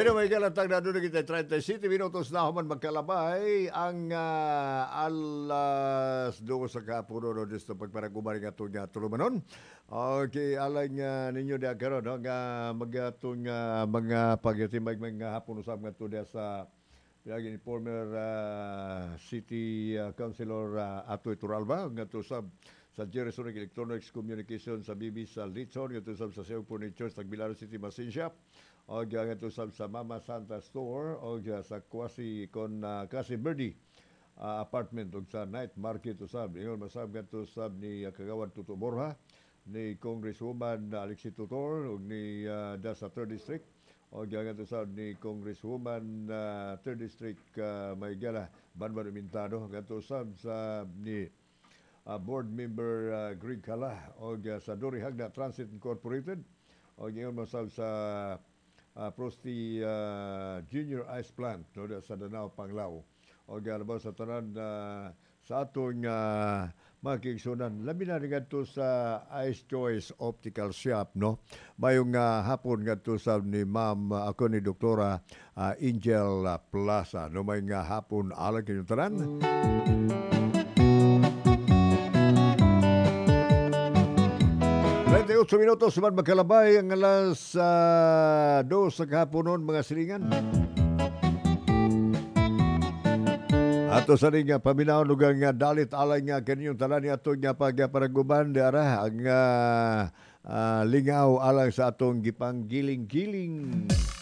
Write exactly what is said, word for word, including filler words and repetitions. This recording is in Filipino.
Pero may kalatag na doon kita thirty-seven minutos na human magkalabay ang uh, alas dos sa kapuno no dito pagparaguman nga ito nga tulumanon. Okay, alay nga ninyo di karon no, nga magatong uh, mga pagyatimag mga hapon usab nga ito sa lagi ni former uh, city uh, councilor uh, Atoy Turalba nga ito sa sa Jeresonic Electronics Communication sa B B sa Litson, nga ito sa Seo Furniture sa Bilaro City Machine Shop, o nga ito sa Mama Santa Store, o sa Quasi con uh, Quasi Birdie uh, apartment, o sa Night Market usab. Ingon masab nga ito sab ni uh, Kagawad Tuto Borja, ni Congresswoman Alexi Tutor, o ni uh, da sa third District, o nga ito sab ni Congresswoman uh, third District uh, Maygala Banban Mintado, nga ito sab sa ni Uh, board member uh, Greg Kala o uh, sa Dori Hagna Transit Incorporated o ngayon masab sa uh, Prosti uh, Junior Ice Plant no, sa Danao, Panglao o uh, sa tanan uh, sa atong uh, mga kiigsunan labi na rin to sa Ice Choice Optical Shop no mayong uh, hapon nga to sa ni ma'am uh, ako ni Doktora uh, Angel uh, Plaza no may nga hapon alang kinyong tanan. thirty-eight minutos suman magkalabay ang alas uh, dos sa kahaponon mga silingan. Ato sa rin nga paminaw lugang nga dalit alay nga kanyong talan ni ato nga pagparaguban di ara ang uh, uh, lingaw alang sa atong gipang giling-giling.